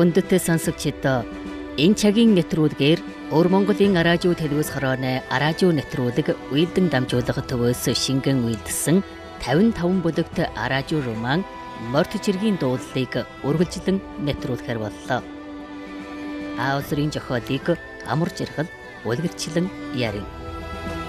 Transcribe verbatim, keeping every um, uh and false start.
хүндэт сонсогчид энэ цагийн нэвтрүүлгээр өвөр Монголын аражуу телевиз хорооны аражуу нэвтрүүлэг уйлдан дамжуулга төвөөс шингэн уйлдсан тавин таван бүлэгт аражуу роман Морт чиргийн дуулалыг үргэлжлэн нэвтрүүлэхээр боллоо. Аавсрын зохиолыг амар жаргал үлгэрчлэн ярив.